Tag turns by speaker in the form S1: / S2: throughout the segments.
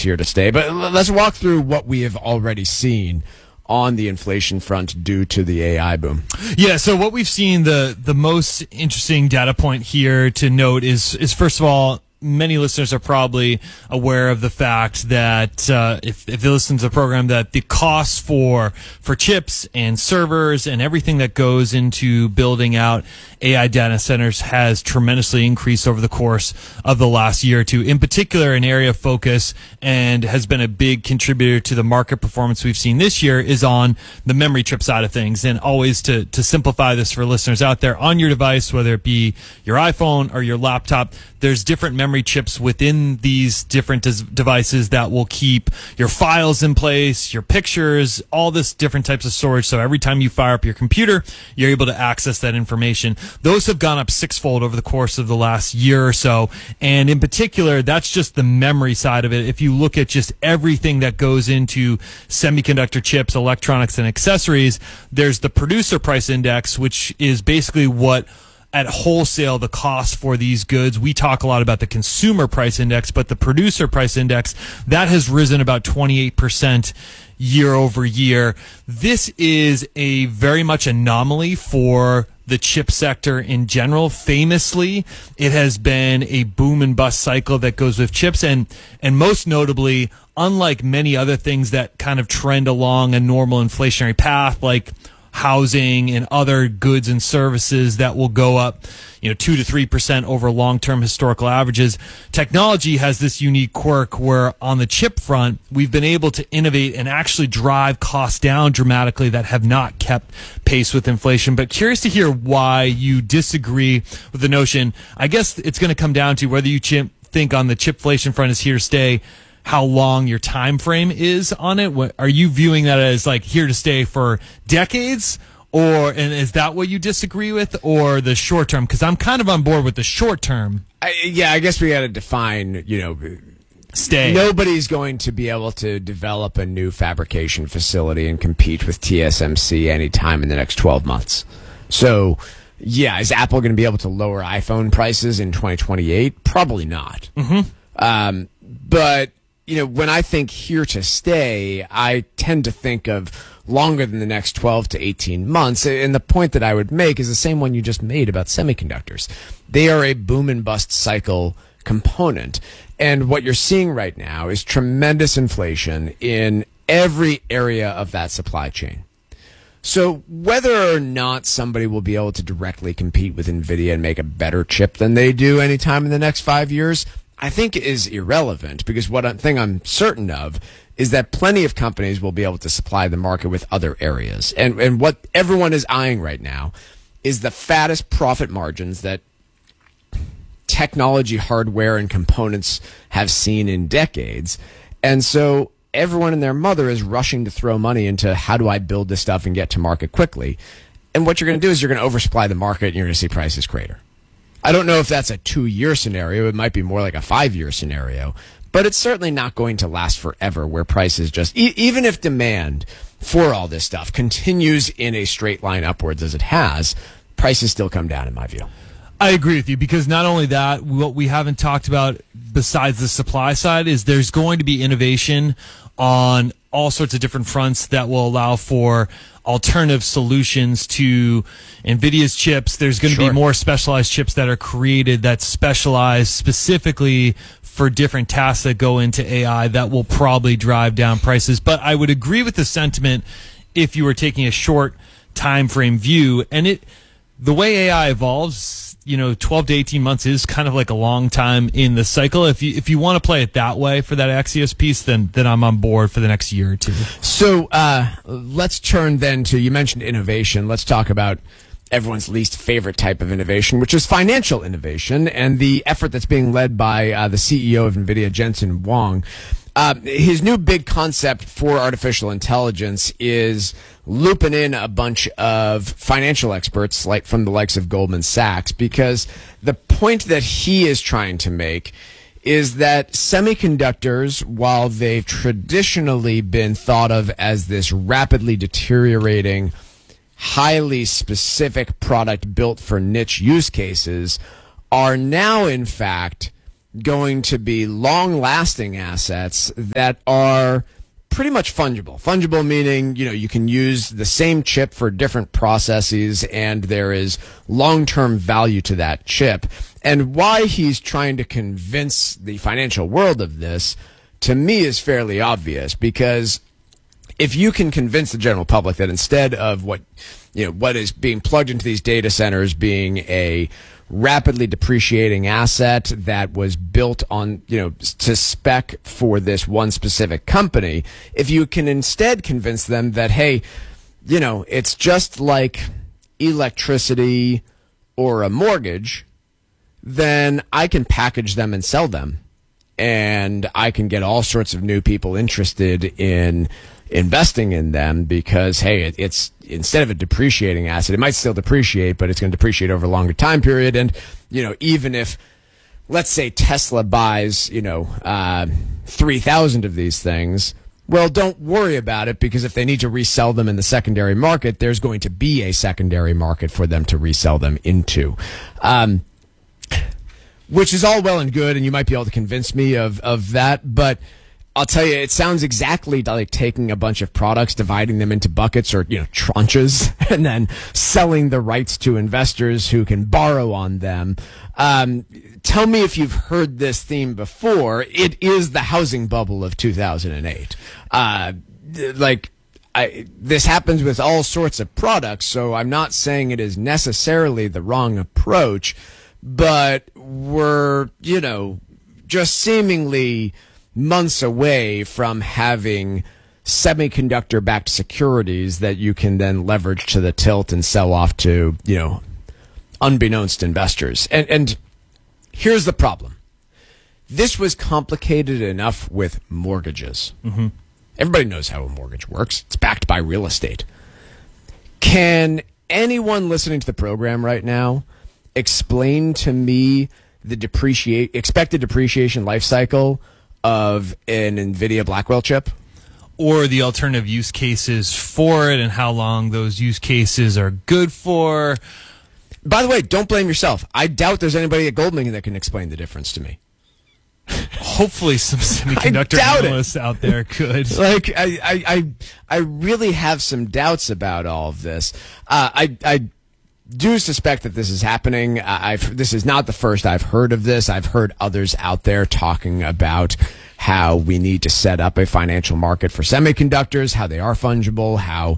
S1: here to stay. But let's walk through what we have already seen on the inflation front due to the AI boom.
S2: Yeah, so what we've seen, the most interesting data point here to note is first of all, many listeners are probably aware of the fact that if they listen to the program, that the cost for chips and servers and everything that goes into building out AI data centers has tremendously increased over the course of the last year or two. In particular, an area of focus and has been a big contributor to the market performance we've seen this year is on the memory chip side of things. And always to simplify this for listeners out there, on your device, whether it be your iPhone or your laptop, there's different memory chips within these different devices that will keep your files in place, your pictures, all this different types of storage. So every time you fire up your computer, you're able to access that information. Those have gone up sixfold over the course of the last year or so. And in particular, that's just the memory side of it. If you look at just everything that goes into semiconductor chips, electronics, and accessories, there's the producer price index, which is basically what at wholesale the cost for these goods. We talk a lot about the consumer price index, but the producer price index, that has risen about 28% year over year. This is a very much anomaly for the chip sector in general. Famously, it has been a boom and bust cycle that goes with chips, and most notably, unlike many other things that kind of trend along a normal inflationary path, like housing and other goods and services that will go up, 2 to 3% over long-term historical averages. Technology has this unique quirk where on the chip front, we've been able to innovate and actually drive costs down dramatically that have not kept pace with inflation. But curious to hear why you disagree with the notion. I guess it's going to come down to whether you think on the chipflation front is here to stay, how long your time frame is on it. Are you viewing that as like here to stay for decades, and is that what you disagree with, or the short term? Because I'm kind of on board with the short term.
S1: I guess we got to define,
S2: stay.
S1: Nobody's going to be able to develop a new fabrication facility and compete with TSMC anytime in the next 12 months. So, yeah, is Apple going to be able to lower iPhone prices in 2028? Probably not.
S2: Mm-hmm.
S1: But when I think here to stay, I tend to think of longer than the next 12 to 18 months. And the point that I would make is the same one you just made about semiconductors. They are a boom and bust cycle component. And what you're seeing right now is tremendous inflation in every area of that supply chain. So whether or not somebody will be able to directly compete with NVIDIA and make a better chip than they do anytime in the next 5 years, I think is irrelevant, because one thing I'm certain of is that plenty of companies will be able to supply the market with other areas. And what everyone is eyeing right now is the fattest profit margins that technology, hardware, and components have seen in decades. And so everyone and their mother is rushing to throw money into how do I build this stuff and get to market quickly. And what you're going to do is you're going to oversupply the market and you're going to see prices crater. I don't know if that's a 2-year scenario. It might be more like a 5-year scenario. But it's certainly not going to last forever, where prices just, even if demand for all this stuff continues in a straight line upwards as it has, prices still come down in my view.
S2: I agree with you, because not only that, what we haven't talked about besides the supply side is there's going to be innovation on all sorts of different fronts that will allow for alternative solutions to NVIDIA's chips. There's going to be more specialized chips that are created that specialize specifically for different tasks that go into AI that will probably drive down prices. But I would agree with the sentiment if you were taking a short time frame view. And the way AI evolves, 12 to 18 months is kind of like a long time in the cycle. If you want to play it that way for that Axios piece, then I'm on board for the next year or two.
S1: So let's turn then to, you mentioned innovation. Let's talk about everyone's least favorite type of innovation, which is financial innovation, and the effort that's being led by the CEO of NVIDIA, Jensen Huang. His new big concept for artificial intelligence is looping in a bunch of financial experts, like from the likes of Goldman Sachs, because the point that he is trying to make is that semiconductors, while they've traditionally been thought of as this rapidly deteriorating, highly specific product built for niche use cases, are now in fact going to be long-lasting assets that are pretty much fungible. Fungible meaning, you can use the same chip for different processes, and there is long-term value to that chip. And why he's trying to convince the financial world of this, to me, is fairly obvious, because if you can convince the general public that instead of what is being plugged into these data centers being a rapidly depreciating asset that was built on, to spec for this one specific company, if you can instead convince them that, hey, it's just like electricity or a mortgage, then I can package them and sell them. And I can get all sorts of new people interested in investing in them because, hey, it's instead of a depreciating asset, it might still depreciate, but it's going to depreciate over a longer time period. And, even if, let's say Tesla buys, 3,000 of these things, well, don't worry about it, because if they need to resell them in the secondary market, there's going to be a secondary market for them to resell them into. Which is all well and good, and you might be able to convince me of that, but I'll tell you, it sounds exactly like taking a bunch of products, dividing them into buckets or, tranches, and then selling the rights to investors who can borrow on them. Tell me if you've heard this theme before. It is the housing bubble of 2008. This happens with all sorts of products, so I'm not saying it is necessarily the wrong approach, but we're, just seemingly months away from having semiconductor-backed securities that you can then leverage to the tilt and sell off to, unbeknownst investors. And here's the problem. This was complicated enough with mortgages. Mm-hmm. Everybody knows how a mortgage works. It's backed by real estate. Can anyone listening to the program right now explain to me the expected depreciation life cycle of an NVIDIA Blackwell chip?
S2: Or the alternative use cases for it and how long those use cases are good for.
S1: By the way, don't blame yourself. I doubt there's anybody at Goldman that can explain the difference to me.
S2: Hopefully some semiconductor analysts out there could.
S1: I really have some doubts about all of this. I do suspect that this is happening. This is not the first I've heard of this. I've heard others out there talking about how we need to set up a financial market for semiconductors, how they are fungible, how,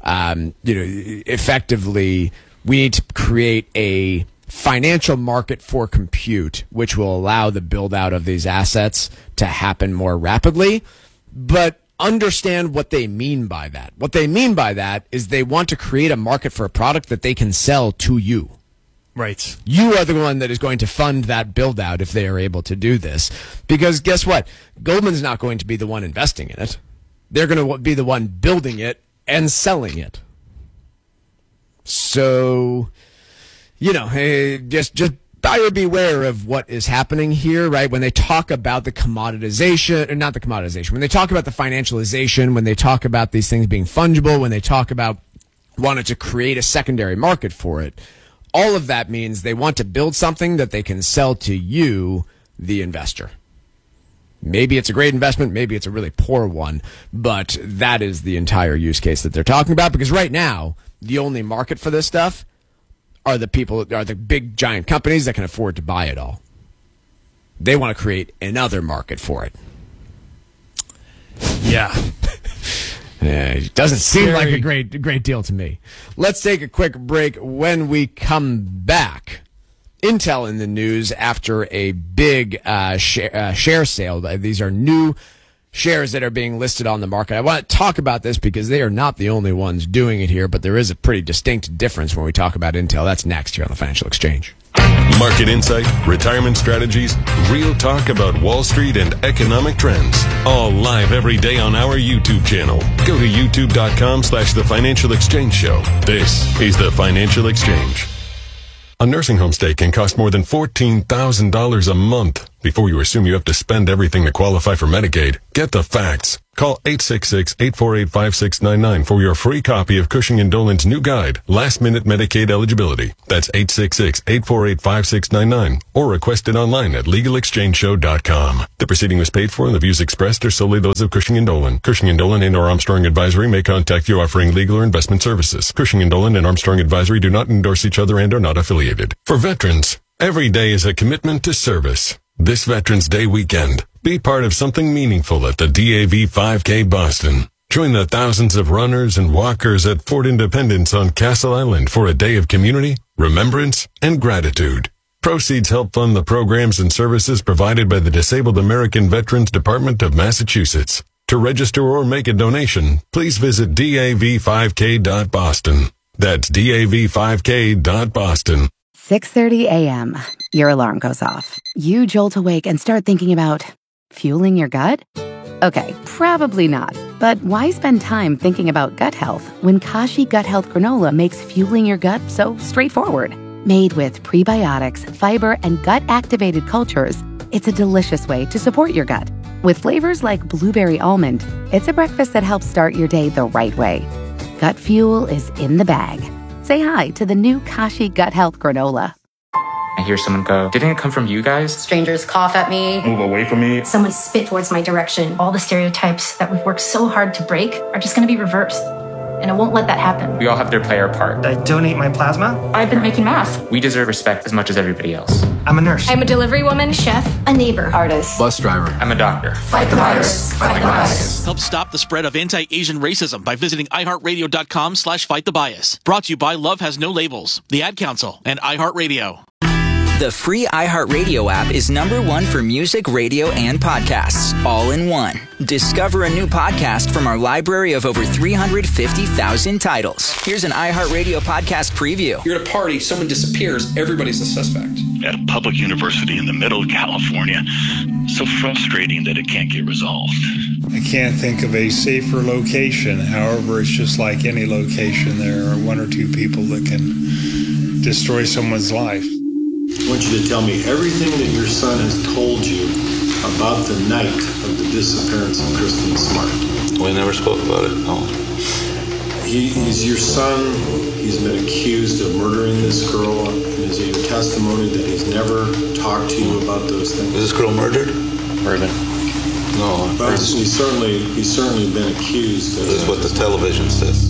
S1: effectively we need to create a financial market for compute, which will allow the build out of these assets to happen more rapidly. But understand what they mean by that. What they mean by that is they want to create a market for a product that they can sell to you.
S2: Right.
S1: You are the one that is going to fund that build out if they are able to do this. Because guess what? Goldman's not going to be the one investing in it. They're going to be the one building it and selling it. So, just buyer beware of what is happening here, right? When they talk about the commoditization, or not the commoditization, when they talk about the financialization, when they talk about these things being fungible, when they talk about wanting to create a secondary market for it, all of that means they want to build something that they can sell to you, the investor. Maybe it's a great investment, maybe it's a really poor one, but that is the entire use case that they're talking about, because right now, the only market for this stuff are the big giant companies that can afford to buy it all. They want to create another market for it.
S2: Yeah.
S1: It doesn't seem like a great deal to me. Let's take a quick break. When we come back, Intel in the news after a big share sale. These are new shares that are being listed on the market. I want to talk about this because they are not the only ones doing it here, but there is a pretty distinct difference when we talk about Intel. That's next here on the Financial Exchange.
S3: Market insight, retirement strategies, real talk about Wall Street and economic trends. All live every day on our YouTube channel. Go to youtube.com/The Financial Exchange Show. This is The Financial Exchange. A nursing home stay can cost more than $14,000 a month. Before you assume you have to spend everything to qualify for Medicaid, get the facts. Call 866-848-5699 for your free copy of Cushing & Dolan's new guide, Last Minute Medicaid Eligibility. That's 866-848-5699 or request it online at LegalExchangeShow.com. The proceeding was paid for and the views expressed are solely those of Cushing & Dolan. Cushing & Dolan and or Armstrong Advisory may contact you offering legal or investment services. Cushing & Dolan and Armstrong Advisory do not endorse each other and are not affiliated. For veterans, every day is a commitment to service. This Veterans Day weekend, be part of something meaningful at the DAV 5K Boston. Join the thousands of runners and walkers at Fort Independence on Castle Island for a day of community, remembrance, and gratitude. Proceeds help fund the programs and services provided by the Disabled American Veterans Department of Massachusetts. To register or make a donation, please visit dav5k.boston. That's dav5k.boston.
S4: 6:30 a.m. Your alarm goes off. You jolt awake and start thinking about fueling your gut? Okay, probably not. But why spend time thinking about gut health when Kashi Gut Health Granola makes fueling your gut so straightforward? Made with prebiotics, fiber, and gut-activated cultures, it's a delicious way to support your gut. With flavors like blueberry almond, it's a breakfast that helps start your day the right way. Gut fuel is in the bag. Say hi to the new Kashi Gut Health Granola.
S5: I hear someone go, "Didn't it come from you guys?"
S6: Strangers cough at me.
S7: Move away from me.
S6: Someone spit towards my direction. All the stereotypes that we've worked so hard to break are just going to be reversed. And I won't let that happen.
S5: We all have to play our part.
S7: I donate my plasma.
S6: I've been making masks.
S5: We deserve respect as much as everybody else.
S7: I'm a nurse.
S6: I'm a delivery woman, chef, a neighbor, artist,
S8: bus driver.
S5: I'm a doctor.
S6: Fight the virus. Fight the bias.
S9: Help stop the spread of anti-Asian racism by visiting iHeartRadio.com/fightthebbias. Brought to you by Love Has No Labels, the Ad Council, and iHeartRadio.
S10: The free iHeartRadio app is #1 for music, radio, and podcasts, all in one. Discover a new podcast from our library of over 350,000 titles. Here's an iHeartRadio podcast preview.
S11: You're at a party, someone disappears, everybody's a suspect.
S12: At a public university in the middle of California, so frustrating that it can't get resolved.
S13: I can't think of a safer location. However, it's just like any location. There are one or two people that can destroy someone's life.
S14: I want you to tell me everything that your son has told you about the night of the disappearance of Kristen Smart.
S15: We never spoke about it, no.
S14: He's your son. He's been accused of murdering this girl. Is it your testimony that he's never talked to you about those things?
S15: Is this girl murdered?
S14: Raven.
S15: No.
S14: But he's certainly been accused.
S15: This is what the television says.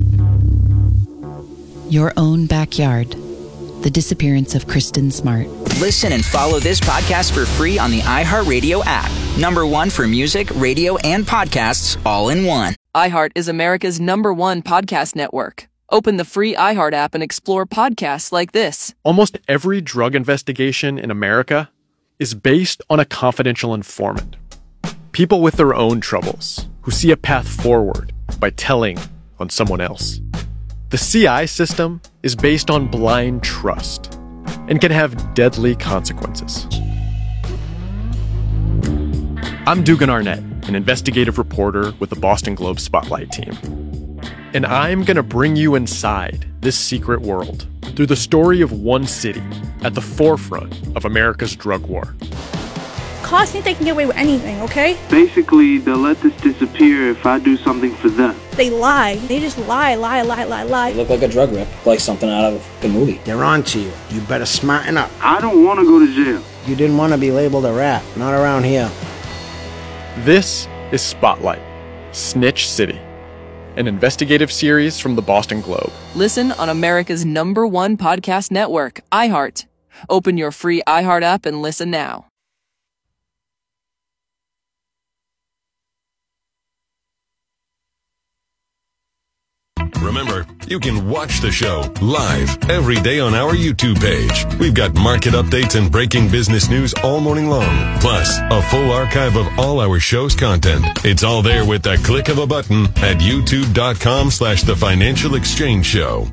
S16: Your own backyard. The disappearance of Kristen Smart.
S10: Listen and follow this podcast for free on the iHeartRadio app. #1 for music, radio, and podcasts, all in one.
S17: iHeart is America's #1 podcast network. Open the free iHeart app and explore podcasts like this.
S18: Almost every drug investigation in America is based on a confidential informant. People with their own troubles who see a path forward by telling on someone else. The CI system is based on blind trust and can have deadly consequences. I'm Dugan Arnett, an investigative reporter with the Boston Globe Spotlight team. And I'm going to bring you inside this secret world through the story of one city at the forefront of America's drug war.
S19: Cops think they can get away with anything, okay?
S20: Basically, they'll let this disappear if I do something for them.
S19: They lie. They just lie.
S21: They look like a drug rip, like something out of a movie.
S22: They're on to you. You better smarten up.
S20: I don't want to go to jail.
S22: You didn't want to be labeled a rat. Not around here.
S18: This is Spotlight, Snitch City, an investigative series from the Boston Globe.
S17: Listen on America's #1 podcast network, iHeart. Open your free iHeart app and listen now.
S3: Remember, you can watch the show live every day on our YouTube page. We've got market updates and breaking business news all morning long, plus a full archive of all our show's content. It's all there with the click of a button at youtube.com/The Financial Exchange Show.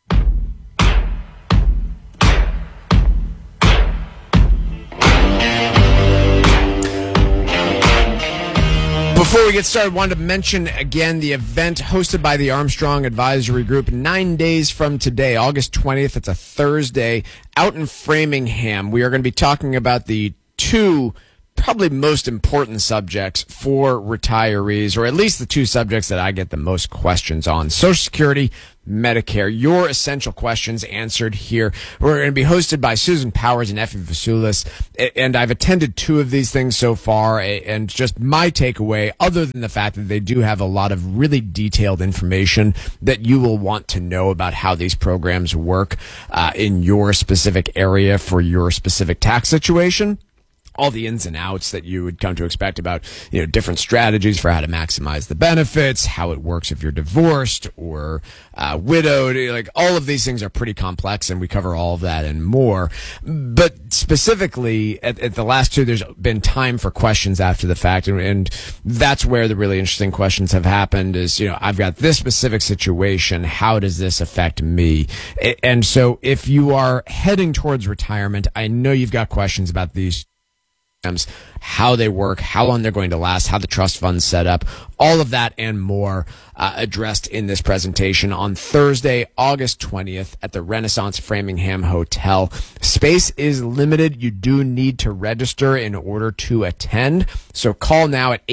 S1: Before we get started, I wanted to mention again the event hosted by the Armstrong Advisory Group 9 days from today, August 20th. It's a Thursday out in Framingham. We are going to be talking about the two probably most important subjects for retirees, or at least the two subjects that I get the most questions on: Social Security, Medicare. Your essential questions answered here. We're going to be hosted by Susan Powers and Effie Vasulis, and I've attended two of these things so far, and just my takeaway, other than the fact that they do have a lot of really detailed information that you will want to know about how these programs work in your specific area for your specific tax situation. All the ins and outs that you would come to expect about, different strategies for how to maximize the benefits, how it works if you're divorced or widowed. Like, all of these things are pretty complex, and we cover all of that and more. But specifically at the last two, there's been time for questions after the fact, and that's where the really interesting questions have happened. Is, I've got this specific situation. How does this affect me? And so if you are heading towards retirement, I know you've got questions about these, how they work, how long they're going to last, how the trust fund's set up, all of that and more addressed in this presentation on Thursday, August 20th at the Renaissance Framingham Hotel. Space is limited. You do need to register in order to attend. So call now at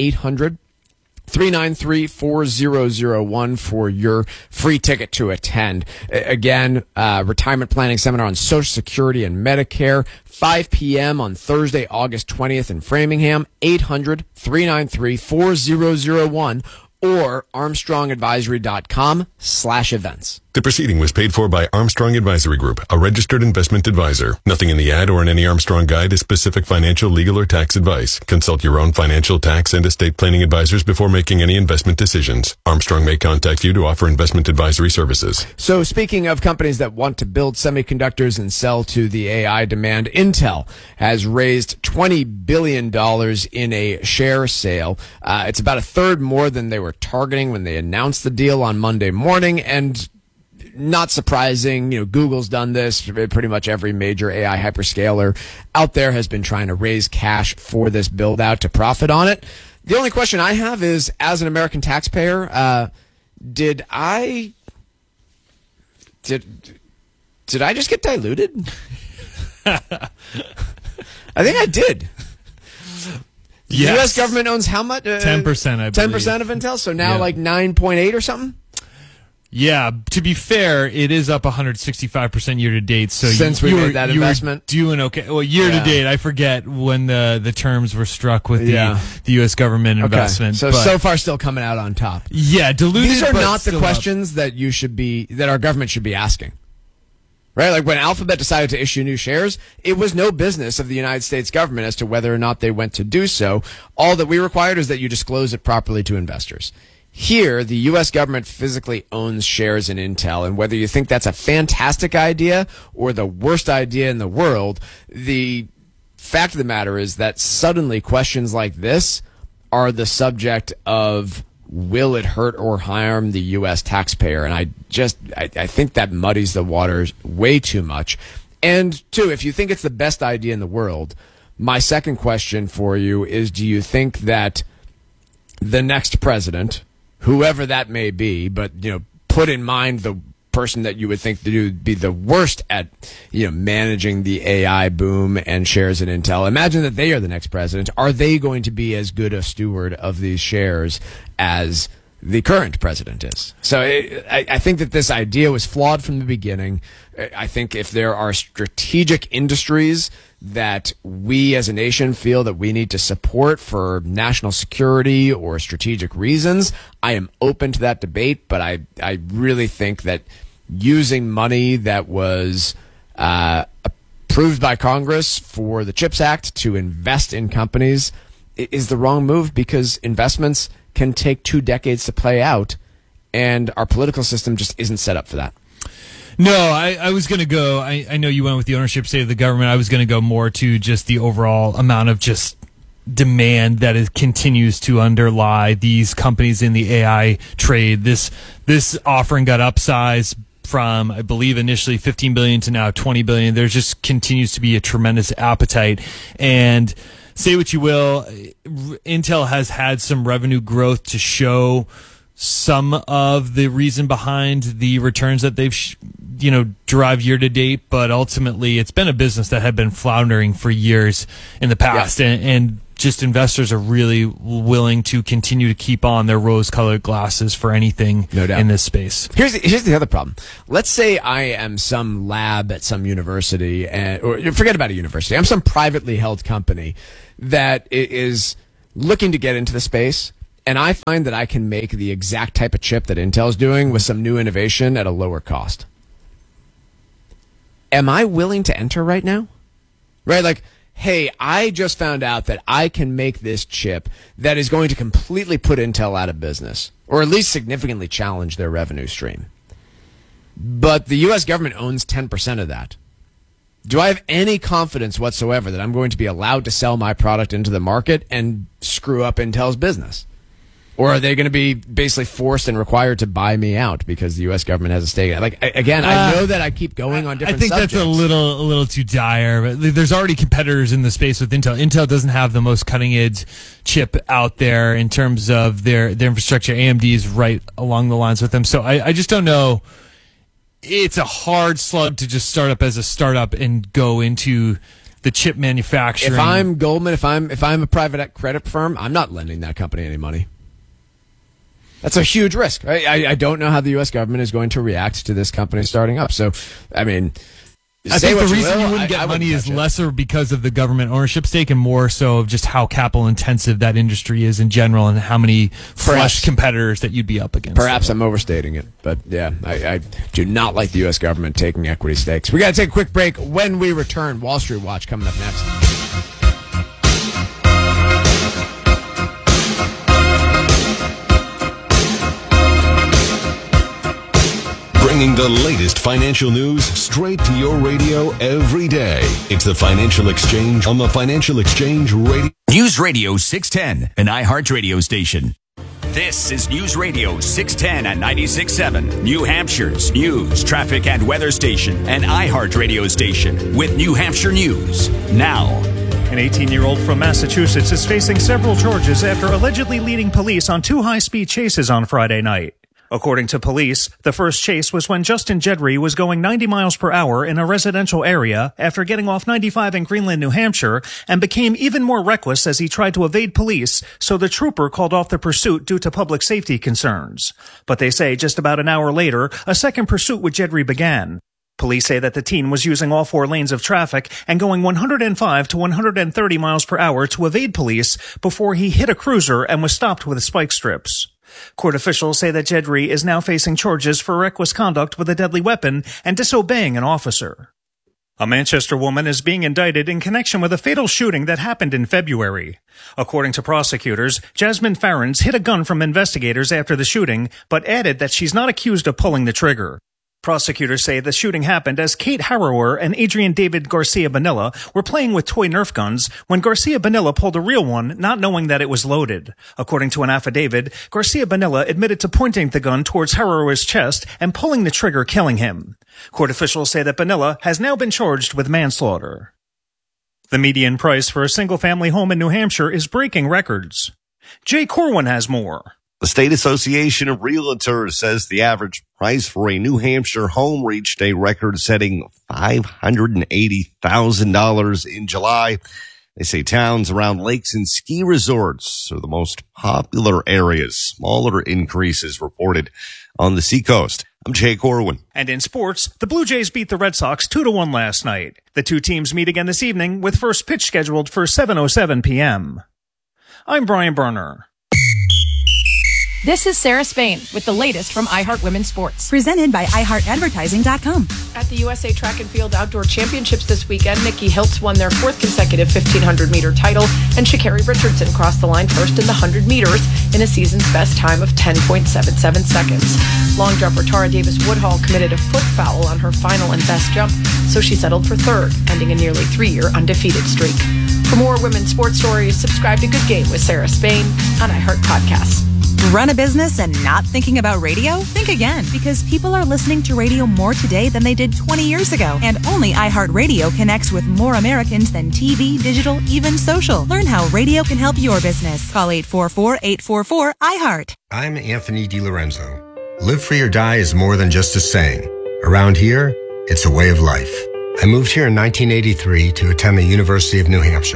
S1: 800-393-4001 for your free ticket to attend. Again, retirement planning seminar on Social Security and Medicare, 5 p.m. on Thursday, August 20th in Framingham, 800-393-4001 or armstrongadvisory.com/events.
S3: The proceeding was paid for by Armstrong Advisory Group, a registered investment advisor. Nothing in the ad or in any Armstrong guide is specific financial, legal, or tax advice. Consult your own financial, tax, and estate planning advisors before making any investment decisions. Armstrong may contact you to offer investment advisory services.
S1: So speaking of companies that want to build semiconductors and sell to the AI demand, Intel has raised $20 billion in a share sale. It's about a third more than they were targeting when they announced the deal on Monday morning, and not surprising, Google's done this. Pretty much every major AI hyperscaler out there has been trying to raise cash for this build out to profit on it. The only question I have is, as an American taxpayer, did I just get diluted? I think I did. The U.S. government owns how much?
S2: 10%, I believe.
S1: 10% of Intel, so now like 9.8 or something?
S2: Yeah, to be fair, it is up 165% year to date. So
S1: since we made that investment,
S2: doing okay. Well, year to date, I forget when the terms were struck with the U.S. government investment.
S1: So far, still coming out on top.
S2: Yeah, diluted.
S1: These are not the questions that that our government should be asking. Right? Like when Alphabet decided to issue new shares, it was no business of the United States government as to whether or not they went to do so. All that we required is that you disclose it properly to investors. Here, the U.S. government physically owns shares in Intel, and whether you think that's a fantastic idea or the worst idea in the world, the fact of the matter is that suddenly questions like this are the subject of, will it hurt or harm the U.S. taxpayer? And I think that muddies the waters way too much. And two, if you think it's the best idea in the world, my second question for you is, do you think that the next president, whoever that may be, but put in mind the person that you would think would be the worst at managing the AI boom and shares in Intel, imagine that they are the next president. Are they going to be as good a steward of these shares as the current president is? So I think that this idea was flawed from the beginning. I think if there are strategic industries that we as a nation feel that we need to support for national security or strategic reasons, I am open to that debate, but I really think that using money that was approved by Congress for the CHIPS Act to invest in companies is the wrong move, because investments can take 2 decades to play out, and our political system just isn't set up for that.
S2: No, I was going to go, I know you went with the ownership state of the government. I was going to go more to just the overall amount of just demand that continues to underlie these companies in the AI trade. This offering got upsized from, I believe, initially $15 billion to now $20 billion. There just continues to be a tremendous appetite. And say what you will, Intel has had some revenue growth to show some of the reason behind the returns that they've derived year to date, but ultimately it's been a business that had been floundering for years in the past, and just investors are really willing to continue to keep on their rose-colored glasses for anything in this space.
S1: Here's the other problem. Let's say I am some lab at some university, or forget about a university. I'm some privately held company that is looking to get into the space, and I find that I can make the exact type of chip that Intel's doing with some new innovation at a lower cost. Am I willing to enter right now? Right? Like, hey, I just found out that I can make this chip that is going to completely put Intel out of business, or at least significantly challenge their revenue stream. But the U.S. government owns 10% of that. Do I have any confidence whatsoever that I'm going to be allowed to sell my product into the market and screw up Intel's business? Or are they going to be basically forced and required to buy me out because the U.S. government has a stake in it? Like, again, I know that I keep going on different subjects.
S2: I think that's a little too dire. But there's already competitors in the space with Intel. Intel doesn't have the most cutting-edge chip out there in terms of their infrastructure. AMD is right along the lines with them. So I just don't know. It's a hard slug to just start up as a startup and go into the chip manufacturing.
S1: If I'm Goldman, if I'm a private credit firm, I'm not lending that company any money. That's a huge risk. I don't know how the U.S. government is going to react to this company starting up. So, I mean,
S2: I think the reason you wouldn't get money is lesser because of the government ownership stake and more so of just how capital intensive that industry is in general and how many flush competitors that you'd be up against.
S1: Perhaps I'm overstating it, but yeah, I do not like the U.S. government taking equity stakes. We got to take a quick break. When we return, Wall Street Watch coming up next.
S3: Bringing the latest financial news straight to your radio every day. It's the Financial Exchange on the Financial Exchange Radio.
S4: News Radio 610, an iHeart radio station. This is News Radio 610 at 96.7, New Hampshire's news, traffic, and weather station, an iHeart radio station with New Hampshire News. Now,
S7: an 18-year-old from Massachusetts is facing several charges after allegedly leading police on 2 high-speed chases on Friday night. According to police, the first chase was when Justin Jedry was going 90 miles per hour in a residential area after getting off 95 in Greenland, New Hampshire, and became even more reckless as he tried to evade police, so the trooper called off the pursuit due to public safety concerns. But they say just about an hour later, a second pursuit with Jedry began. Police say that the teen was using all 4 lanes of traffic and going 105 to 130 miles per hour to evade police before he hit a cruiser and was stopped with spike strips. Court officials say that Jedry is now facing charges for reckless conduct with a deadly weapon and disobeying an officer. A Manchester woman is being indicted in connection with a fatal shooting that happened in February. According to prosecutors, Jasmine Farrens hid a gun from investigators after the shooting, but added that she's not accused of pulling the trigger. Prosecutors say the shooting happened as Kate Harrower and Adrian David Garcia Bonilla were playing with toy Nerf guns when Garcia Bonilla pulled a real one, not knowing that it was loaded. According to an affidavit, Garcia Bonilla admitted to pointing the gun towards Harrower's chest and pulling the trigger, killing him. Court officials say that Bonilla has now been charged with manslaughter. The median price for a single-family home in New Hampshire is breaking records. Jay Corwin has more.
S8: The State Association of Realtors says the average price for a New Hampshire home reached a record-setting $580,000 in July. They say towns around lakes and ski resorts are the most popular areas. Smaller increases reported on the seacoast. I'm Jay Corwin.
S7: And in sports, the Blue Jays beat the Red Sox 2-1 last night. The two teams meet again this evening with first pitch scheduled for 7:07 p.m. I'm Brian Berner.
S23: This is Sarah Spain with the latest from iHeart Women's Sports.
S24: Presented by iHeartAdvertising.com.
S23: At the USA Track and Field Outdoor Championships this weekend, Nikki Hiltz won their 4th consecutive 1,500-meter title, and Sha'Carri Richardson crossed the line first in the 100 meters in a season's best time of 10.77 seconds. Long jumper Tara Davis-Woodhull committed a foot foul on her final and best jump, so she settled for 3rd, ending a nearly 3-year undefeated streak. For more women's sports stories, subscribe to Good Game with Sarah Spain on iHeart Podcasts.
S24: Run a business and not thinking about radio? Think again, because people are listening to radio more today than they did 20 years ago. And only iHeartRadio connects with more Americans than TV, digital, even social. Learn how radio can help your business. Call 844-844-iHeart.
S25: I'm Anthony DiLorenzo. Live free or die is more than just a saying. Around here, it's a way of life. I moved here in 1983 to attend the University of New Hampshire.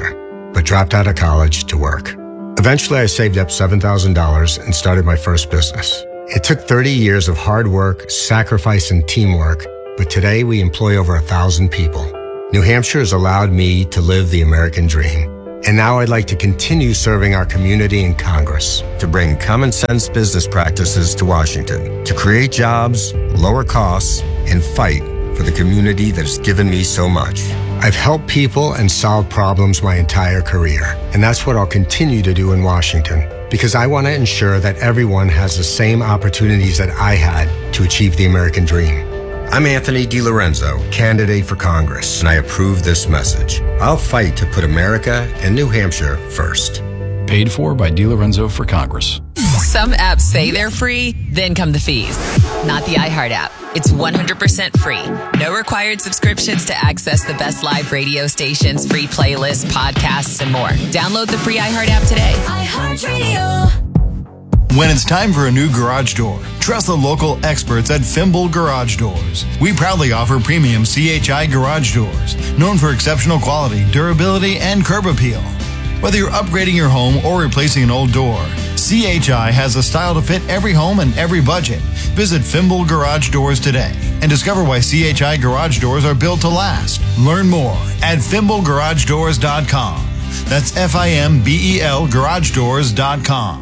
S25: but dropped out of college to work. Eventually, I saved up $7,000 and started my first business. It took 30 years of hard work, sacrifice, and teamwork, but today we employ over 1,000 people. New Hampshire has allowed me to live the American dream. And now I'd like to continue serving our community in Congress to bring common sense business practices to Washington, to create jobs, lower costs, and fight for the community that has given me so much. I've helped people and solved problems my entire career, and that's what I'll continue to do in Washington, because I want to ensure that everyone has the same opportunities that I had to achieve the American dream. I'm Anthony DiLorenzo, candidate for Congress, and I approve this message. I'll fight to put America and New Hampshire first.
S5: Paid for by DiLorenzo for Congress.
S6: Some apps say they're free, then come the fees. Not the iHeart app. It's 100% free. No required subscriptions to access the best live radio stations, free playlists, podcasts, and more. Download the free iHeart app today.
S9: iHeartRadio. When it's time for a new garage door, trust the local experts at Fimble Garage Doors. We proudly offer premium CHI garage doors, known for exceptional quality, durability, and curb appeal. Whether you're upgrading your home or replacing an old door, CHI has a style to fit every home and every budget. Visit Fimble Garage Doors today and discover why CHI garage doors are built to last. Learn more at FimbleGarageDoors.com. That's FIMBEL GarageDoors.com.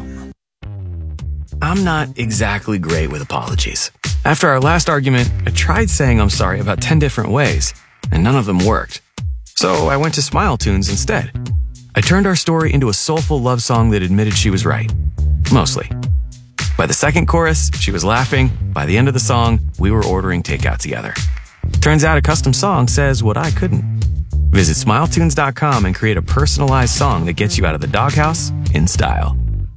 S11: I'm not exactly great with apologies. After our last argument, I tried saying I'm sorry about 10 different ways, and none of them worked. So I went to Smile Tunes instead. I turned our story into a soulful love song that admitted she was right. Mostly. By the second chorus, she was laughing. By the end of the song, we were ordering takeout together. Turns out a custom song says what I couldn't. Visit SmileTunes.com and create a personalized song that gets you out of the doghouse in style.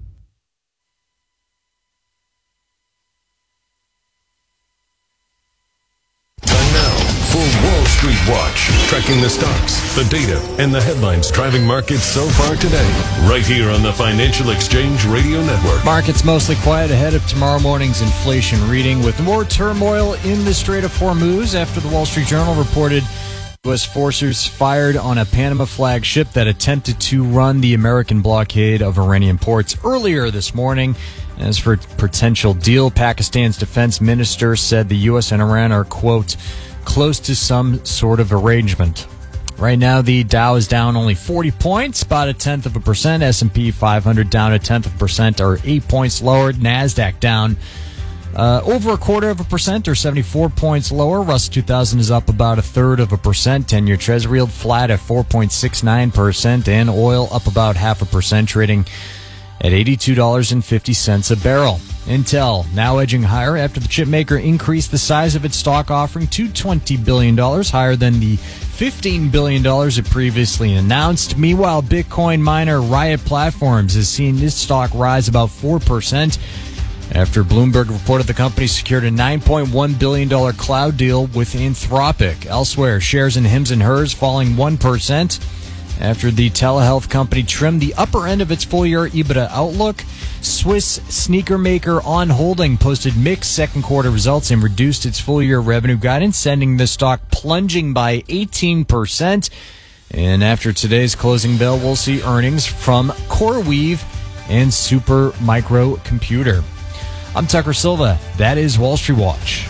S3: For Wall Street Watch, tracking the stocks, the data, and the headlines driving markets so far today, right here on the Financial Exchange Radio Network.
S2: Markets mostly quiet ahead of tomorrow morning's inflation reading, with more turmoil in the Strait of Hormuz after the Wall Street Journal reported U.S. forces fired on a Panama flag ship that attempted to run the American blockade of Iranian ports earlier this morning. As for potential deal, Pakistan's defense minister said the U.S. and Iran are, quote, close to some sort of arrangement. Right now, the Dow is down only 40 points, about 0.1%. S&P 500 down 0.1%, or 8 points lower. NASDAQ down over 0.25%, or 74 points lower. Russell 2000 is up about 0.33%. 10-year Treasury yield flat at 4.69%, and oil up about 0.5%, trading at $82.50 a barrel. Intel now edging higher after the chipmaker increased the size of its stock offering to $20 billion, higher than the $15 billion it previously announced. Meanwhile, Bitcoin miner Riot Platforms has seen its stock rise about 4% after Bloomberg reported the company secured a $9.1 billion cloud deal with Anthropic. Elsewhere, shares in Hims & Hers falling 1% after the telehealth company trimmed the upper end of its full-year EBITDA outlook. Swiss sneaker maker On Holding posted mixed second quarter results and reduced its full-year revenue guidance, sending the stock plunging by 18%. And after today's closing bell, we'll see earnings from CoreWeave and Super Microcomputer. I'm Tucker Silva. That is Wall Street Watch.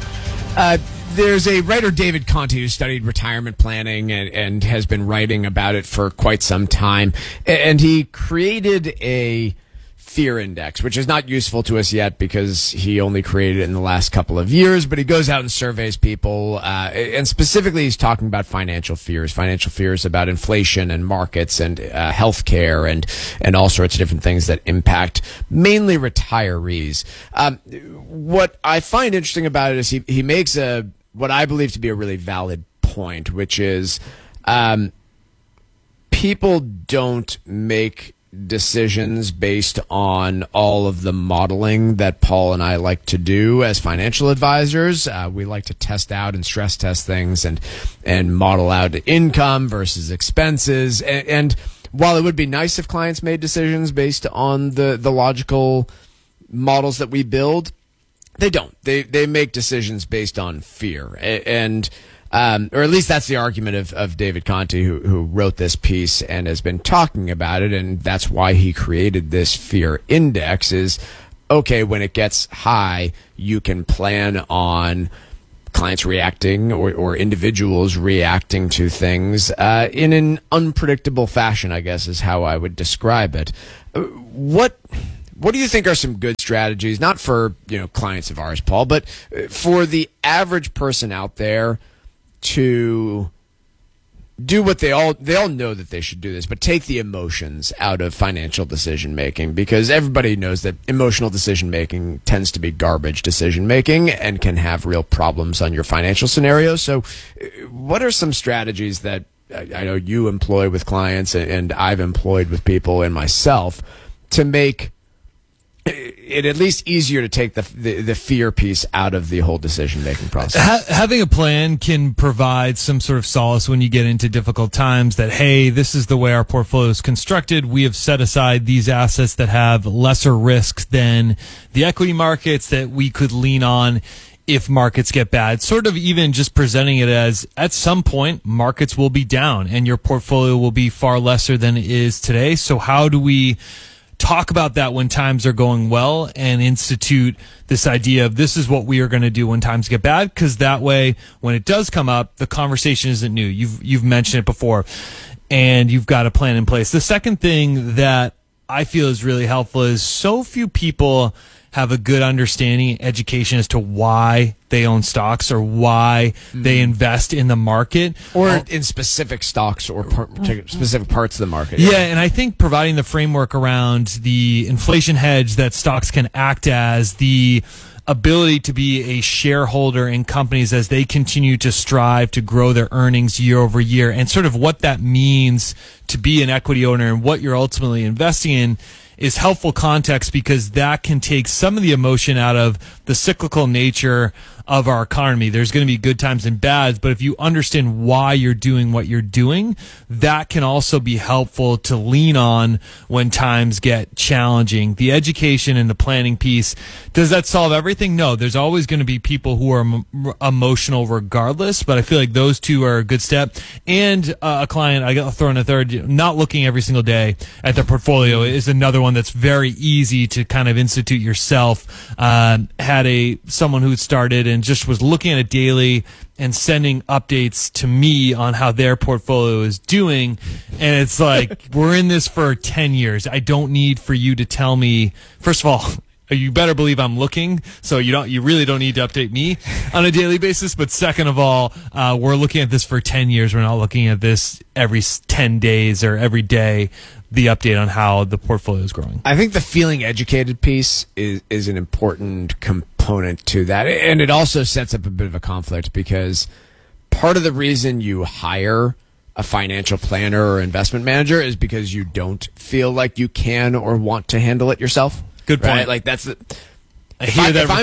S1: There's a writer, David Conte, who studied retirement planning and has been writing about it for quite some time. And he created a fear index, which is not useful to us yet because he only created it in the last couple of years, but he goes out and surveys people. And specifically, he's talking about financial fears about inflation and markets and healthcare and all sorts of different things that impact mainly retirees. What I find interesting about it is he makes what I believe to be a really valid point, which is people don't make decisions based on all of the modeling that Paul and I like to do as financial advisors. We like to test out and stress test things and model out income versus expenses. And while it would be nice if clients made decisions based on the logical models that we build, they don't. They make decisions based on fear. And Or at least that's the argument of David Conte, who wrote this piece and has been talking about it, and that's why he created this fear index is, okay, when it gets high, you can plan on clients reacting or individuals reacting to things in an unpredictable fashion, I guess is how I would describe it. What do you think are some good strategies, not for clients of ours, Paul, but for the average person out there to do what they all know that they should do this, but take the emotions out of financial decision making, because everybody knows that emotional decision making tends to be garbage decision making and can have real problems on your financial scenarios. So what are some strategies that I know you employ with clients and I've employed with people and myself to make it at least easier to take the fear piece out of the whole decision-making process?
S2: Having a plan can provide some sort of solace when you get into difficult times that, hey, this is the way our portfolio is constructed. We have set aside these assets that have lesser risks than the equity markets that we could lean on if markets get bad. Sort of even just presenting it as, at some point, markets will be down and your portfolio will be far lesser than it is today. So how do we talk about that when times are going well and institute this idea of this is what we are going to do when times get bad? Because that way, when it does come up, the conversation isn't new. You've mentioned it before, and you've got a plan in place. The second thing that I feel is really helpful is so few people have a good understanding and education as to why they own stocks or why they invest in the market.
S1: Or in specific stocks or specific parts of the market.
S2: Yeah, and I think providing the framework around the inflation hedge that stocks can act as, the ability to be a shareholder in companies as they continue to strive to grow their earnings year over year, and sort of what that means to be an equity owner and what you're ultimately investing in is helpful context, because that can take some of the emotion out of the cyclical nature of our economy. There's going to be good times and bads, but if you understand why you're doing what you're doing, that can also be helpful to lean on when times get challenging. The education and the planning piece, does that solve everything? No, there's always going to be people who are emotional regardless, but I feel like those two are a good step. And a client, I'll throw in a third, not looking every single day at their portfolio is another one that's very easy to kind of institute yourself. Had someone who started and just was looking at it daily and sending updates to me on how their portfolio is doing. And it's like, we're in this for 10 years. I don't need for you to tell me, first of all, you better believe I'm looking, so you really don't need to update me on a daily basis. But second of all, we're looking at this for 10 years. We're not looking at this every 10 days or every day, the update on how the portfolio is growing.
S1: I think the feeling educated piece is an important component to that. And it also sets up a bit of a conflict, because part of the reason you hire a financial planner or investment manager is because you don't feel like you can or want to handle it yourself.
S2: Good point.
S1: Right? Like that's the... If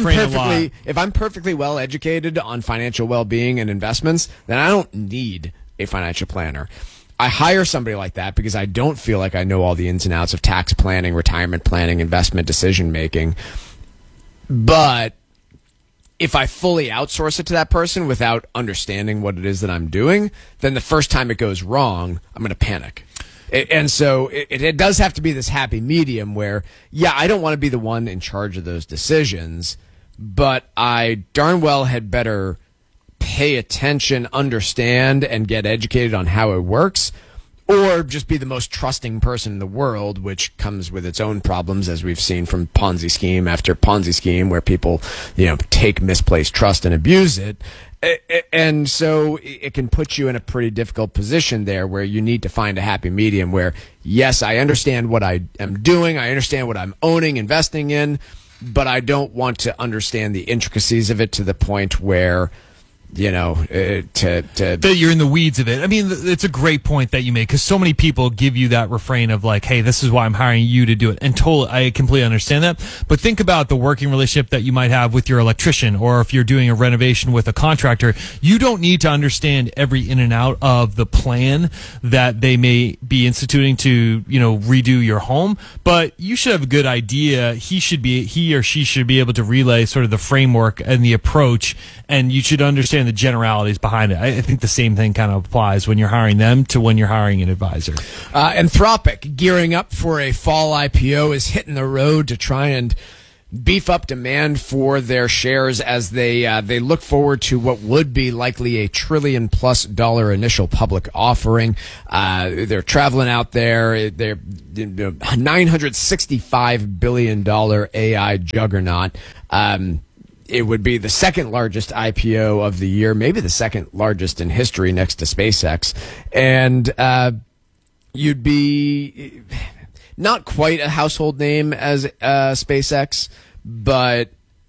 S1: I'm perfectly well educated on financial well-being and investments, then I don't need a financial planner. I hire somebody like that because I don't feel like I know all the ins and outs of tax planning, retirement planning, investment decision making. But if I fully outsource it to that person without understanding what it is that I'm doing, then the first time it goes wrong, I'm going to panic. And so it does have to be this happy medium where, yeah, I don't want to be the one in charge of those decisions, but I darn well had better pay attention, understand, and get educated on how it works, or just be the most trusting person in the world, which comes with its own problems, as we've seen from Ponzi scheme after Ponzi scheme, where people, take misplaced trust and abuse it. And so it can put you in a pretty difficult position there, where you need to find a happy medium where, yes, I understand what I am doing, I understand what I'm owning, investing in, but I don't want to understand the intricacies of it to the point where
S2: that you're in the weeds of it. I mean, it's a great point that you make, because so many people give you that refrain of like, hey, this is why I'm hiring you to do it. And I completely understand that. But think about the working relationship that you might have with your electrician, or if you're doing a renovation with a contractor. You don't need to understand every in and out of the plan that they may be instituting to, redo your home, but you should have a good idea. He or she should be able to relay sort of the framework and the approach, and you should understand understand the generalities behind it. I think the same thing kind of applies when you're hiring them to when you're hiring an advisor.
S1: Anthropic, gearing up for a fall IPO, is hitting the road to try and beef up demand for their shares as they look forward to what would be likely a $1 trillion+ initial public offering. They're traveling out there. They're $965 billion AI juggernaut. It would be the second largest IPO of the year, maybe the second largest in history next to SpaceX. And you'd be not quite a household name as SpaceX, but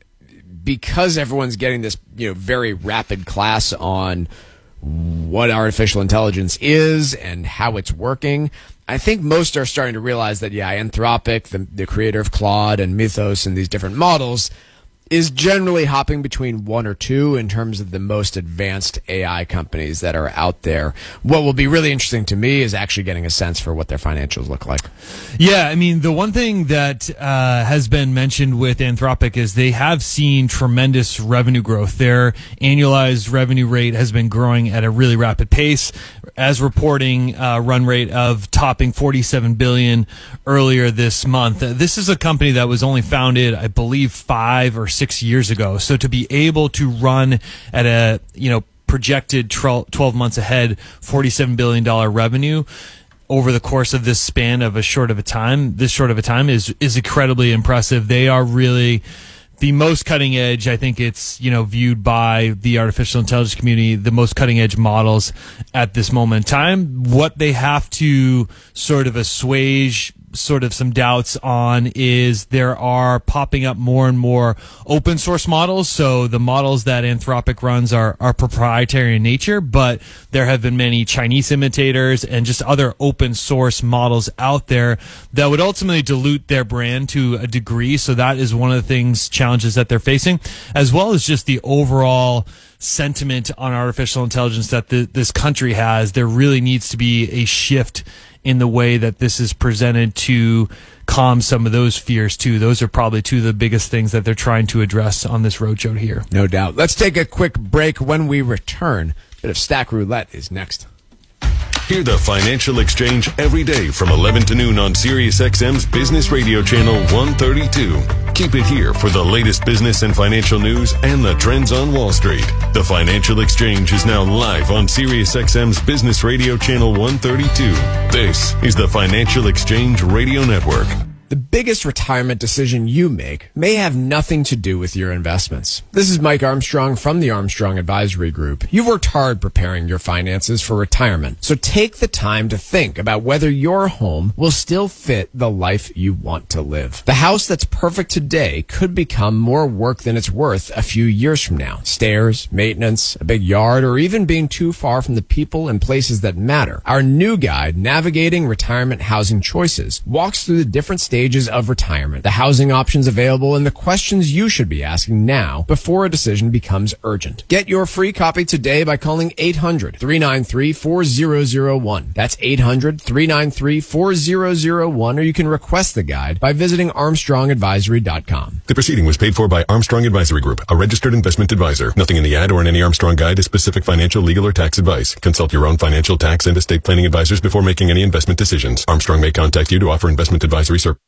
S1: because everyone's getting this, very rapid class on what artificial intelligence is and how it's working, I think most are starting to realize that, Anthropic, the creator of Claude and Mythos and these different models, is generally hopping between one or two in terms of the most advanced AI companies that are out there. What will be really interesting to me is actually getting a sense for what their financials look like.
S2: Yeah, I mean, the one thing that has been mentioned with Anthropic is they have seen tremendous revenue growth. Their annualized revenue rate has been growing at a really rapid pace, as reporting run rate of topping $47 billion earlier this month. This is a company that was only founded, I believe, 5 or 6 years ago. So to be able to run at a, projected 12 months ahead, $47 billion revenue over the course of this span of this short of a time is incredibly impressive. They are really the most cutting edge. I think it's, viewed by the artificial intelligence community, the most cutting edge models at this moment in time. What they have to sort of assuage sort of some doubts on is there are popping up more and more open source models. So the models that Anthropic runs are proprietary in nature, but there have been many Chinese imitators and just other open source models out there that would ultimately dilute their brand to a degree. So that is one of the challenges that they're facing, as well as just the overall sentiment on artificial intelligence that this country has. There really needs to be a shift in the way that this is presented to calm some of those fears too. Those are probably two of the biggest things that they're trying to address on this roadshow here.
S1: No doubt. Let's take a quick break. When we return, a bit of Stack Roulette is next.
S3: Hear the Financial Exchange every day from 11 to noon on SiriusXM's Business Radio Channel 132. Keep it here for the latest business and financial news and the trends on Wall Street. The Financial Exchange is now live on SiriusXM's Business Radio Channel 132. This is the Financial Exchange Radio Network.
S1: The biggest retirement decision you make may have nothing to do with your investments. This is Mike Armstrong from the Armstrong Advisory Group. You've worked hard preparing your finances for retirement, so take the time to think about whether your home will still fit the life you want to live. The house that's perfect today could become more work than it's worth a few years from now. Stairs, maintenance, a big yard, or even being too far from the people and places that matter. Our new guide, Navigating Retirement Housing Choices, walks through the different stages of retirement, the housing options available, and the questions you should be asking now before a decision becomes urgent. Get your free copy today by calling 800-393-4001. That's 800-393-4001, or you can request the guide by visiting ArmstrongAdvisory.com.
S3: The proceeding was paid for by Armstrong Advisory Group, a registered investment advisor. Nothing in the ad or in any Armstrong guide is specific financial, legal, or tax advice. Consult your own financial, tax, and estate planning advisors before making any investment decisions. Armstrong may contact you to offer investment advisory service.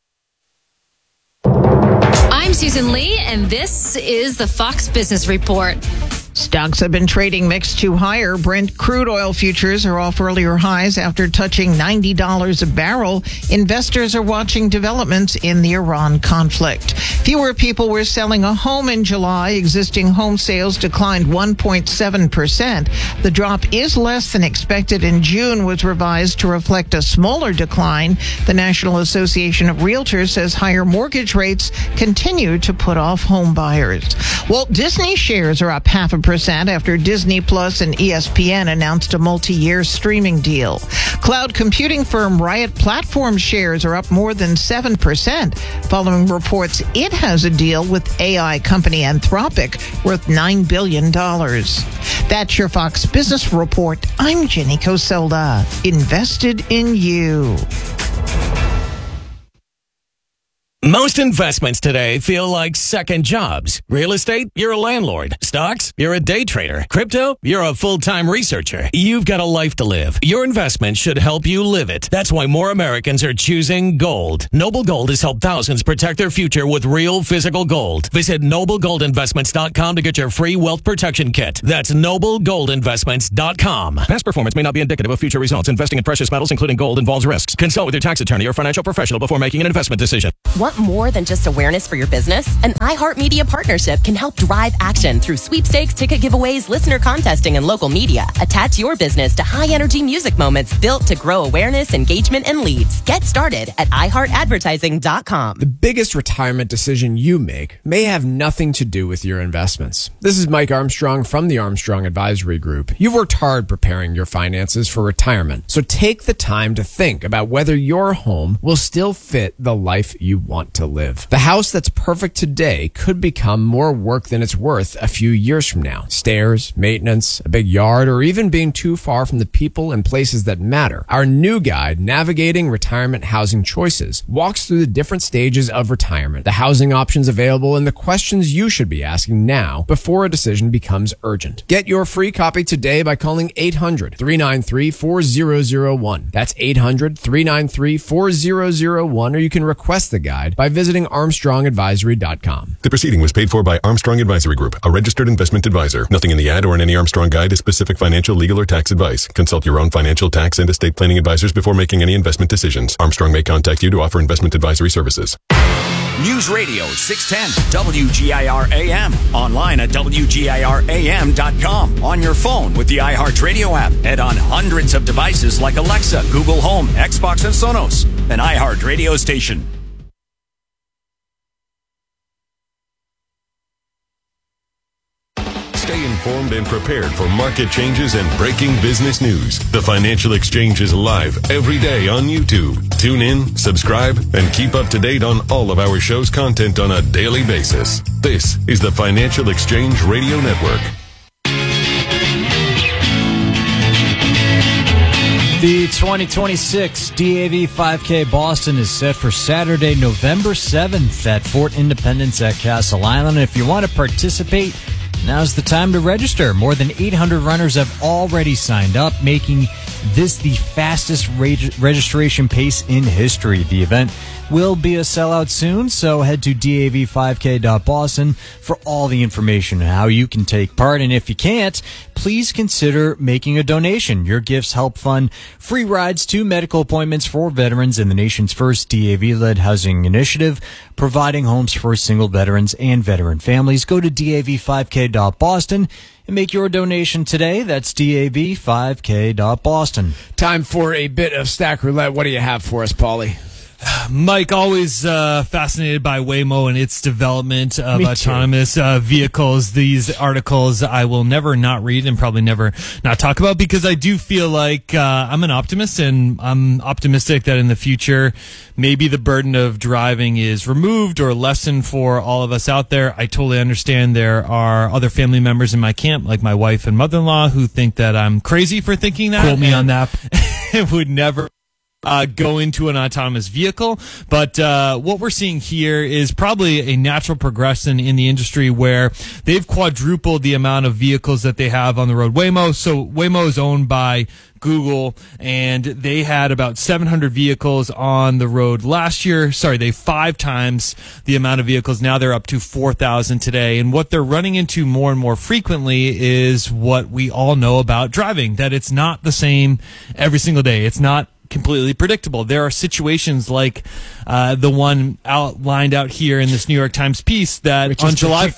S12: I'm Susan Lee, and this is the Fox Business Report.
S13: Stocks have been trading mixed to higher. Brent crude oil futures are off earlier highs after touching $90 a barrel. Investors are watching developments in the Iran conflict. Fewer people were selling a home in July. Existing home sales declined 1.7%. The drop is less than expected in June, was revised to reflect a smaller decline. The National Association of Realtors says higher mortgage rates continue to put off home buyers. Walt Disney shares are up 0.5% after Disney Plus and ESPN announced a multi-year streaming deal. Cloud computing firm Riot Platforms shares are up more than 7%, following reports it has a deal with AI company Anthropic worth $9 billion. That's your Fox Business Report. I'm Jenny Coselda. Invested in you.
S10: Most investments today feel like second jobs. Real estate, you're a landlord. Stocks, you're a day trader. Crypto, you're a full-time researcher. You've got a life to live. Your investment should help you live it. That's why more Americans are choosing gold. Noble Gold has helped thousands protect their future with real physical gold. Visit NobleGoldInvestments.com to get your free wealth protection kit. That's NobleGoldInvestments.com. Past performance may not be indicative of future results. Investing in precious metals, including gold, involves risks. Consult with your tax attorney or financial professional before making an investment decision.
S14: Want more than just awareness for your business? An iHeartMedia partnership can help drive action through sweepstakes, ticket giveaways, listener contesting, and local media. Attach your business to high-energy music moments built to grow awareness, engagement, and leads. Get started at iHeartAdvertising.com.
S1: The biggest retirement decision you make may have nothing to do with your investments. This is Mike Armstrong from the Armstrong Advisory Group. You've worked hard preparing your finances for retirement, so take the time to think about whether your home will still fit the life you want to live. The house that's perfect today could become more work than it's worth a few years from now. Stairs, maintenance, a big yard, or even being too far from the people and places that matter. Our new guide, Navigating Retirement Housing Choices, walks through the different stages of retirement, the housing options available, and the questions you should be asking now before a decision becomes urgent. Get your free copy today by calling 800-393-4001. That's 800-393-4001, or you can request the guide by visiting ArmstrongAdvisory.com.
S3: The proceeding was paid for by Armstrong Advisory Group, a registered investment advisor. Nothing in the ad or in any Armstrong guide is specific financial, legal, or tax advice. Consult your own financial, tax, and estate planning advisors before making any investment decisions. Armstrong may contact you to offer investment advisory services.
S4: News Radio 610 WGIR AM. Online at WGIRAM.com. On your phone with the iHeartRadio app. And on hundreds of devices like Alexa, Google Home, Xbox, and Sonos. An iHeart radio station.
S3: Stay informed and prepared for market changes and breaking business news. The Financial Exchange is live every day on YouTube. Tune in, subscribe, and keep up to date on all of our show's content on a daily basis. This is the Financial Exchange Radio Network.
S15: The 2026 DAV 5K Boston is set for Saturday, November 7th at Fort Independence at Castle Island. If you want to participate, now's the time to register. More than 800 runners have already signed up, making this the fastest registration pace in history. The event will be a sellout soon, so head to dav5k.boston for all the information on how you can take part. And if you can't, please consider making a donation. Your gifts help fund free rides to medical appointments for veterans in the nation's first DAV-led housing initiative, providing homes for single veterans and veteran families. Go to dav5k.boston and make your donation today. That's dav5k.boston.
S1: Time for a bit of Stack Roulette. What do you have for us, Paulie?
S2: Mike, always fascinated by Waymo and its development of autonomous vehicles. These articles I will never not read and probably never not talk about, because I do feel like I'm an optimist, and I'm optimistic that in the future maybe the burden of driving is removed or lessened for all of us out there. I totally understand there are other family members in my camp, like my wife and mother-in-law, who think that I'm crazy for thinking that.
S15: Quote me on that.
S2: Would never go into an autonomous vehicle. But what we're seeing here is probably a natural progression in the industry, where they've quadrupled the amount of vehicles that they have on the road. Waymo is owned by Google, and they had about 700 vehicles on the road last year. Sorry, they 5 times the amount of vehicles. Now they're up to 4,000 today. And what they're running into more and more frequently is what we all know about driving, that it's not the same every single day. It's not completely predictable. There are situations like the one outlined out here in this New York Times piece, that on July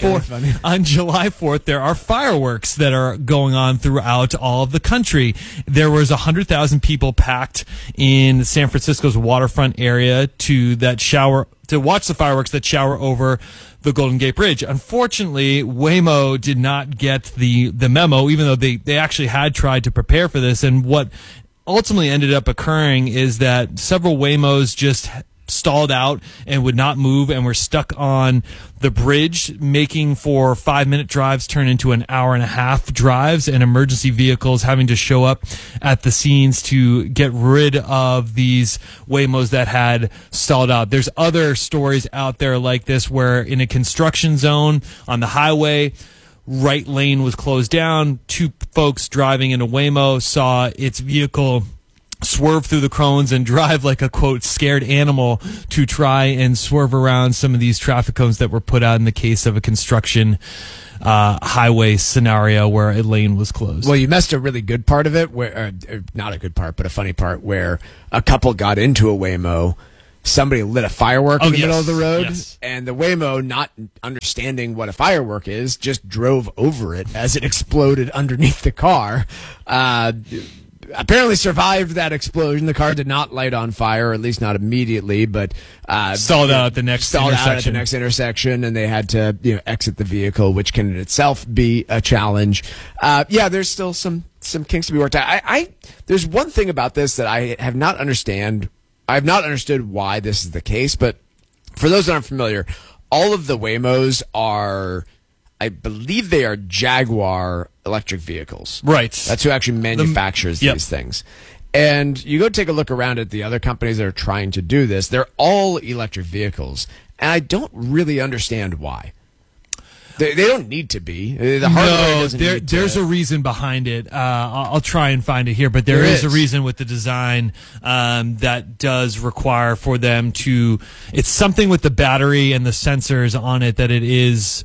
S2: 4th, there are fireworks that are going on throughout all of the country. There was 100,000 people packed in San Francisco's waterfront area to watch the fireworks that shower over the Golden Gate Bridge. Unfortunately, Waymo did not get the memo, even though they actually had tried to prepare for this. And what ultimately ended up occurring is that several Waymos just stalled out and would not move and were stuck on the bridge, making for 5-minute drives turn into an hour-and-a-half drives, and emergency vehicles having to show up at the scenes to get rid of these Waymos that had stalled out. There's other stories out there like this where in a construction zone on the highway, right lane was closed down. 2 folks driving in a Waymo saw its vehicle swerve through the cones and drive like a, quote, scared animal to try and swerve around some of these traffic cones that were put out in the case of a construction highway scenario where a lane was closed.
S1: Well, you missed a really good part of it, where not a good part, but a funny part, where a couple got into a Waymo. Somebody lit a firework in the middle of the road, and the Waymo, not understanding what a firework is, just drove over it as it exploded underneath the car. Apparently survived that explosion. The car did not light on fire, or at least not immediately, but
S2: stalled out at the next
S1: intersection, and they had to exit the vehicle, which can in itself be a challenge. There's still some kinks to be worked out. There's one thing about this that I have not understood why this is the case, but for those that aren't familiar, all of the Waymos are, I believe they are Jaguar electric vehicles.
S2: Right.
S1: That's who actually manufactures these things. And you go take a look around at the other companies that are trying to do this. They're all electric vehicles. And I don't really understand why. They don't need to be. The hardware doesn't need to.
S2: There's a reason behind it. I'll try and find it here, but there is a reason with the design that does require for them to. It's something with the battery and the sensors on it that it is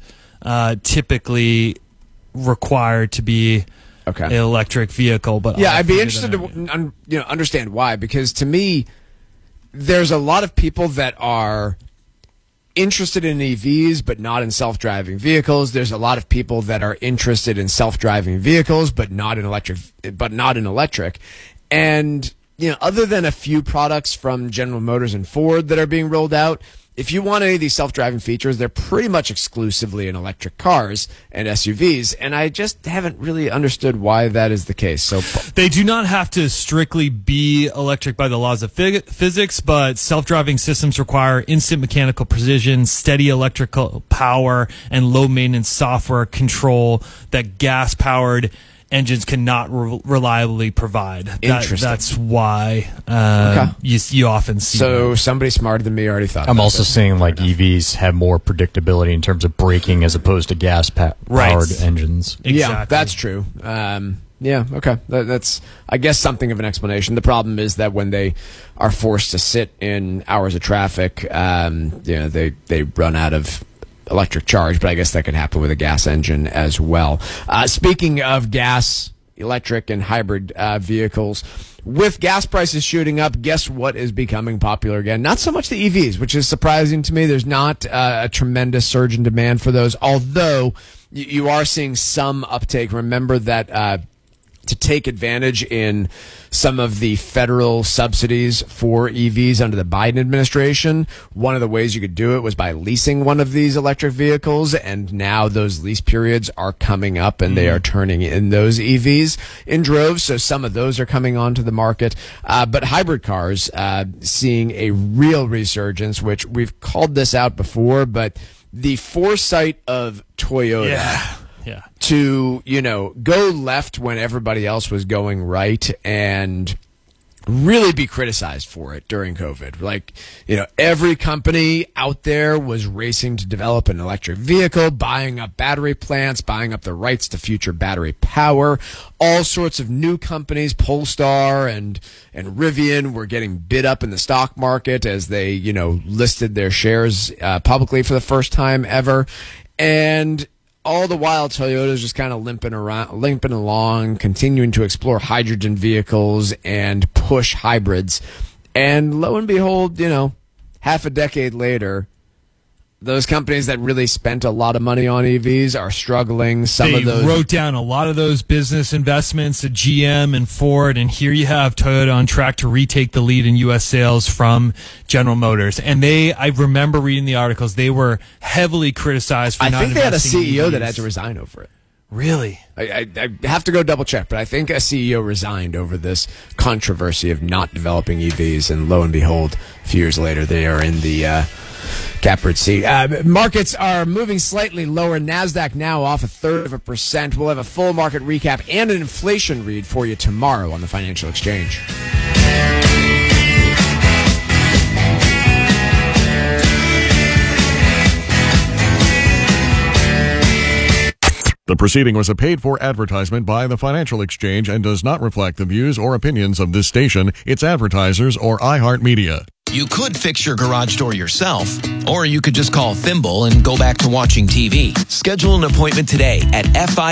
S2: typically required to be an electric vehicle. But
S1: I'd be interested to understand why, because to me, there's a lot of people that are interested in EVs but not in self-driving vehicles. There's a lot of people that are interested in self-driving vehicles but not in electric. And other than a few products from General Motors and Ford that are being rolled out, if you want any of these self-driving features, they're pretty much exclusively in electric cars and SUVs, and I just haven't really understood why that is the case. So
S2: they do not have to strictly be electric by the laws of physics, but self-driving systems require instant mechanical precision, steady electrical power, and low-maintenance software control that gas-powered engines cannot reliably provide. That's why you often see.
S1: So somebody smarter than me already thought.
S15: I'm also seeing like EVs have more predictability in terms of braking as opposed to gas-powered engines.
S2: Exactly.
S1: Yeah, that's true. Okay. That's, I guess, something of an explanation. The problem is that when they are forced to sit in hours of traffic, they run out of electric charge, but I guess that could happen with a gas engine as well. Speaking of gas, electric, and hybrid vehicles, with gas prices shooting up, guess what is becoming popular again? Not so much the EVs, which is surprising to me. There's not a tremendous surge in demand for those, although you are seeing some uptake. Remember that to take advantage in some of the federal subsidies for EVs under the Biden administration, one of the ways you could do it was by leasing one of these electric vehicles, and now those lease periods are coming up and they are turning in those EVs in droves, so some of those are coming onto the market. But hybrid cars seeing a real resurgence, which we've called this out before, but the foresight of Toyota to, go left when everybody else was going right and really be criticized for it during COVID. Like, every company out there was racing to develop an electric vehicle, buying up battery plants, buying up the rights to future battery power. All sorts of new companies, Polestar and Rivian, were getting bid up in the stock market as they, listed their shares publicly for the first time ever. And all the while, Toyota's just kind of limping along, continuing to explore hydrogen vehicles and push hybrids. And lo and behold, half a decade later, those companies that really spent a lot of money on EVs are struggling.
S2: They wrote down a lot of those business investments at GM and Ford, and here you have Toyota on track to retake the lead in U.S. sales from General Motors. And I remember reading the articles, they were heavily criticized for not investing in EVs.
S1: I think they had a CEO that had to resign over it.
S2: Really?
S1: I have to go double check, but I think a CEO resigned over this controversy of not developing EVs, and lo and behold, a few years later, they are in the catbird seat. Markets are moving slightly lower. NASDAQ now off 0.33%. We'll have a full market recap and an inflation read for you tomorrow on the Financial Exchange.
S16: The proceeding was a paid-for advertisement by the Financial Exchange and does not reflect the views or opinions of this station, its advertisers, or iHeartMedia.
S19: You could fix your garage door yourself, or you could just call Thimble and go back to watching TV. Schedule an appointment today at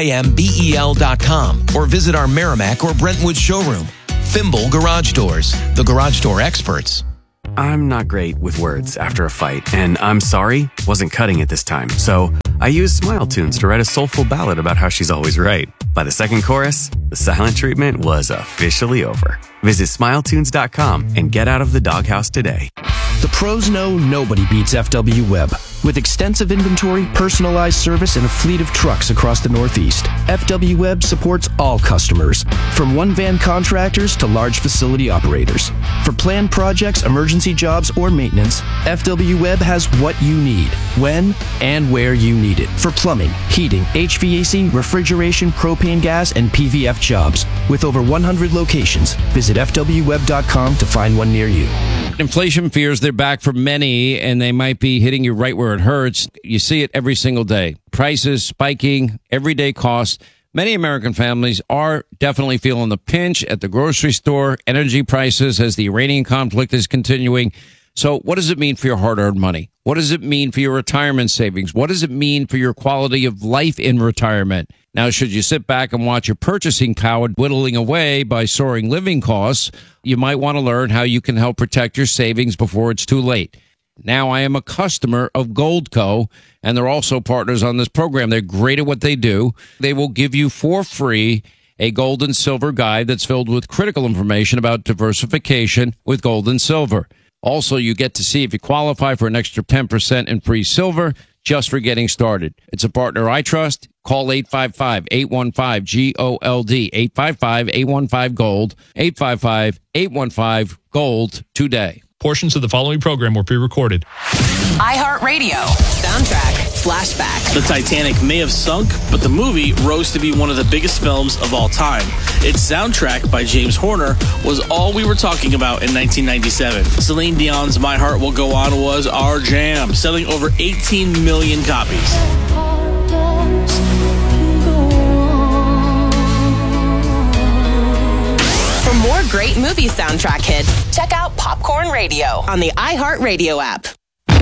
S19: FIMBEL.com or visit our Merrimack or Brentwood showroom. Thimble Garage Doors, the garage door experts.
S11: I'm not great with words after a fight, and I'm sorry wasn't cutting it this time. So I used Smile Tunes to write a soulful ballad about how she's always right. By the second chorus, the silent treatment was officially over. Visit SmileTunes.com and get out of the doghouse today.
S20: The pros know nobody beats FW Web. With extensive inventory, personalized service, and a fleet of trucks across the Northeast, FW Web supports all customers, from one-van contractors to large facility operators. For planned projects, emergency jobs, or maintenance, FW Web has what you need, when and where you need it. For plumbing, heating, HVAC, refrigeration, propane gas, and PVF jobs. With over 100 locations, visit FWWeb.com to find one near you.
S21: Inflation fears, they're back for many, and they might be hitting you right where it hurts. You see it every single day. Prices spiking, everyday costs. Many American families are definitely feeling the pinch at the grocery store, energy prices as the Iranian conflict is continuing. So what does it mean for your hard-earned money? What does it mean for your retirement savings? What does it mean for your quality of life in retirement? Now, should you sit back and watch your purchasing power whittling away by soaring living costs, you might want to learn how you can help protect your savings before it's too late. Now, I am a customer of Goldco, and they're also partners on this program. They're great at what they do. They will give you for free a gold and silver guide that's filled with critical information about diversification with gold and silver. Also, you get to see if you qualify for an extra 10% in free silver just for getting started. It's a partner I trust. Call 855-815-GOLD, 855-815-GOLD, 855-815-GOLD today.
S22: Portions of the following program were pre-recorded.
S14: iHeartRadio. Soundtrack. Flashback.
S26: The Titanic may have sunk, but the movie rose to be one of the biggest films of all time. Its soundtrack by James Horner was all we were talking about in 1997. Celine Dion's My Heart Will Go On was our jam, selling over 18 million copies.
S14: For more great movie soundtrack hits, check out Popcorn Radio on the iHeartRadio app.